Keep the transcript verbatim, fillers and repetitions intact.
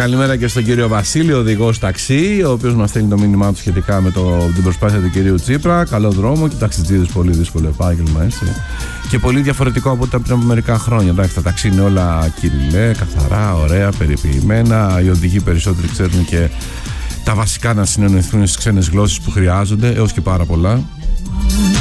Καλημέρα και στον κύριο Βασίλη, οδηγός ταξί, ο οποίος μας στέλνει το μήνυμά του σχετικά με το, την προσπάθεια του κυρίου Τσίπρα. Καλό δρόμο και ταξιτζίδες, πολύ δύσκολο επάγγελμα, έτσι. Και πολύ διαφορετικό από ό,τι πριν από μερικά χρόνια. Εντάξει, τα ταξί είναι όλα κυριλέ, καθαρά, ωραία, περιποιημένα. Οι οδηγοί περισσότεροι ξέρουν και τα βασικά να συνεννοηθούν στις ξένες γλώσσες που χρειάζονται, έως και πάρα πολλά.